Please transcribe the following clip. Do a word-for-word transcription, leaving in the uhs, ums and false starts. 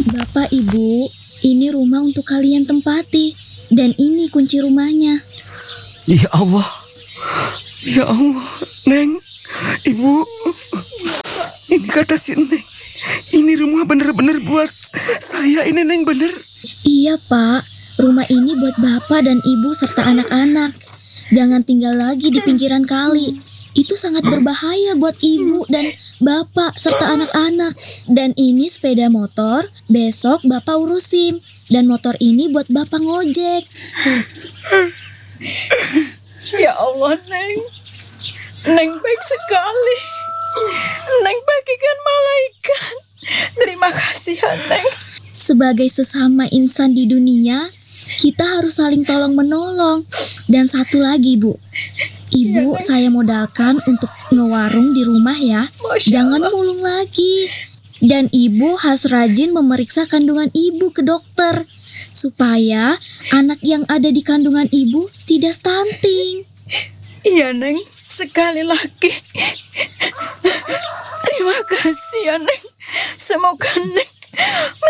Bapak, Ibu, ini rumah untuk kalian tempati. Dan ini kunci rumahnya. Ya Allah, ya Allah, Neng, Ibu, ini kata si Neng, ini rumah bener-bener buat saya ini, Neng, bener. Iya, Pak, rumah ini buat Bapak dan Ibu serta anak-anak. Jangan tinggal lagi di pinggiran kali. Itu sangat berbahaya buat Ibu dan Bapak serta anak-anak. Dan ini sepeda motor, besok Bapak urusin. Dan motor ini buat Bapak ngojek. Ya Allah, Neng. Neng baik sekali. Neng bagikan malaikat. Terima kasih ya, Neng. Sebagai sesama insan di dunia, kita harus saling tolong-menolong. Dan satu lagi, Bu. Ibu, ya, saya modalkan untuk ngewarung di rumah ya. Masya Jangan Allah. mulung lagi. Dan Ibu harus rajin memeriksa kandungan Ibu ke dokter. Supaya anak yang ada di kandungan Ibu tidak stunting. Iya, Neng. Sekali lagi. Terima kasih ya, Neng. Semoga Neng